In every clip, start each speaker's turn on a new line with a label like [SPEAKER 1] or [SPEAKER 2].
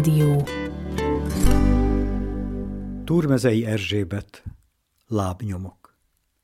[SPEAKER 1] Dió.
[SPEAKER 2] Túrmezei Erzsébet, lábnyomok.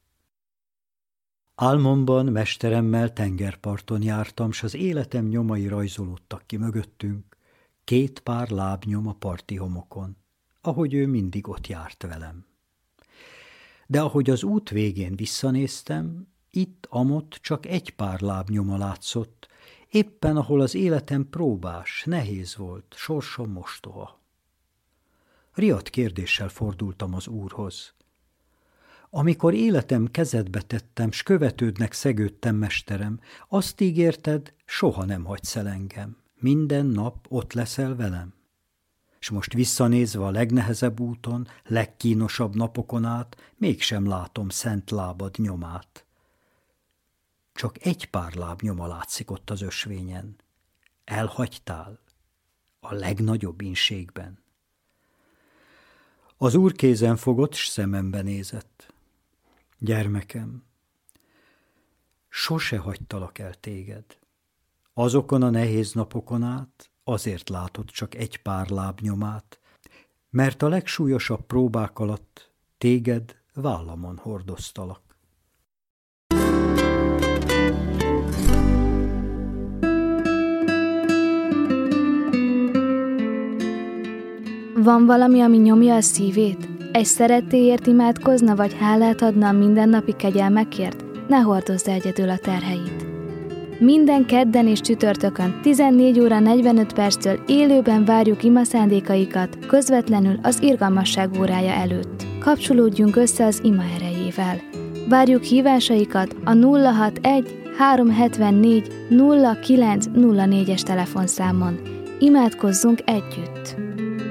[SPEAKER 2] Álmomban mesteremmel tengerparton jártam, s az életem nyomai rajzolódtak ki mögöttünk, 2 pár lábnyom a parti homokon, ahogy ő mindig ott járt velem. De ahogy az út végén visszanéztem, itt-amott csak 1 pár lábnyoma látszott, éppen ahol az életem próbás, nehéz volt, sorsom mostoha. Riadt kérdéssel fordultam az Úrhoz. Amikor életem kezedbe tettem, s követődnek szegődtem, mesterem, azt ígérted, soha nem hagysz el engem, minden nap ott leszel velem. S most visszanézve a legnehezebb úton, legkínosabb napokon át, mégsem látom szent lábad nyomát. Csak 1 pár lábnyoma látszik ott az ösvényen. Elhagytál a legnagyobb ínségben. Az Úr kézen fogott, s szemembe nézett. Gyermekem, sose hagytalak el téged. Azokon a nehéz napokon át azért látod csak 1 pár lábnyomát, mert a legsúlyosabb próbák alatt téged vállamon hordoztalak.
[SPEAKER 1] Van valami, ami nyomja a szívét? Egy szerettéért imádkozna, vagy hálát adna a mindennapi kegyelmekért? Ne hordozd egyedül a terheit. Minden kedden és csütörtökön 14 óra 45 perctől élőben várjuk ima szándékaikat közvetlenül az irgalmasság órája előtt. Kapcsolódjunk össze az ima erejével. Várjuk hívásaikat a 061 374 0904-es telefonszámon. Imádkozzunk együtt!